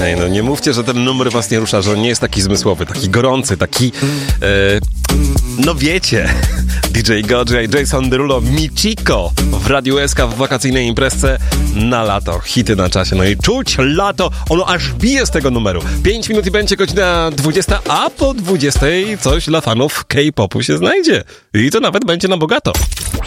Ej, no nie mówcie, że ten numer was nie rusza, że on nie jest taki zmysłowy, taki gorący, taki... no wiecie, DJ Godzej, Jason Derulo, Michiko w Radiu SK w wakacyjnej imprezce na lato. Hity na czasie, no i czuć lato, ono aż bije z tego numeru. 5 minut i będzie godzina 20, a po 20 coś dla fanów K-popu się znajdzie. I to nawet będzie na bogato.